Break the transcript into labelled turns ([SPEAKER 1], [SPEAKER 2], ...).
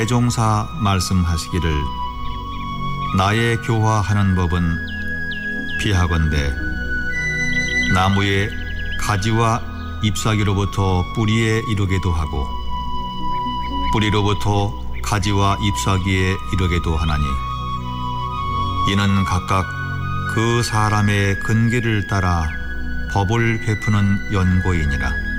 [SPEAKER 1] 대종사 말씀하시기를 나의 교화하는 법은 비하건대 나무의 가지와 잎사귀로부터 뿌리에 이르게도 하고 뿌리로부터 가지와 잎사귀에 이르게도 하나니 이는 각각 그 사람의 근기를 따라 법을 베푸는 연고이니라.